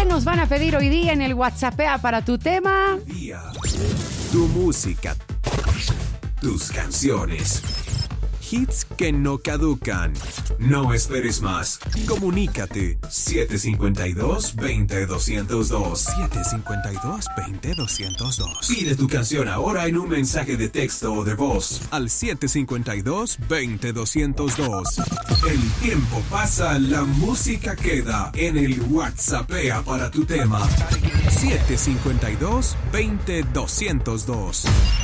¿Qué nos van a pedir hoy día en el WhatsAppea para tu tema? Tu música, tus canciones, hits que no caducan. No esperes más. Comunícate 752-20-202. 752-20-202. Pide tu canción ahora en un mensaje de texto o de voz al 752-20-202. El tiempo pasa, la música queda en el WhatsAppea para tu tema. 752-20-202.